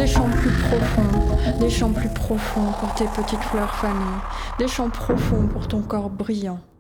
Des chants plus profonds, des chants plus profonds pour tes petites fleurs fanées, des chants profonds pour ton corps brillant.